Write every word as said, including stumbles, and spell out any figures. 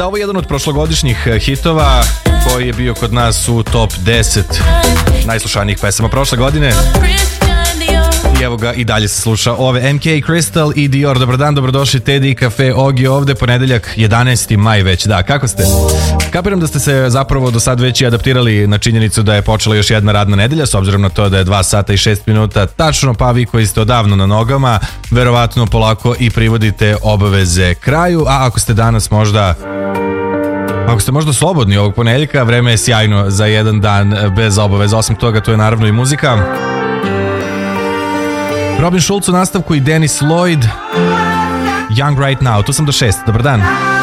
Da, ovo je jedan od prošlogodišnjih hitova koji je bio kod nas u top deset najslušanijih pesama prošle godine. I evo ga, i dalje se sluša ove M K Crystal i Dior. Dobar dan, dobrodošli Teddy Cafe Ogi ovde, ponedeljak jedanaesti maj već. Da, kako ste? Kapiram da ste se zapravo do sad već i adaptirali na činjenicu da je počela još jedna radna nedelja, s obzirom na to da je dva sata i šest minuta tačno, pa vi koji ste odavno na nogama, verovatno polako i privodite obaveze kraju, a ako ste danas možda... Ako ste možda slobodni ovog ponedeljka, vreme je sjajno za jedan dan bez obaveza. Osim toga, to je naravno i muzika. Robin Schulz u nastavku i Dennis Lloyd, Young Right Now. Tu sam do šest. Dobar dan.